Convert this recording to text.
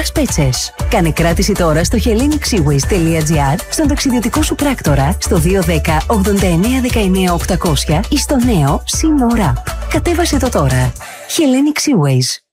Plus Πέτσες. Κάνε κράτηση τώρα στο hellenicseaways.gr, στον ταξιδιωτικό σου πράκτορα, στο 210 89 19 800 ή στο νέο Sino Rap. Κατέβασε το τώρα. Hellenic Seaways.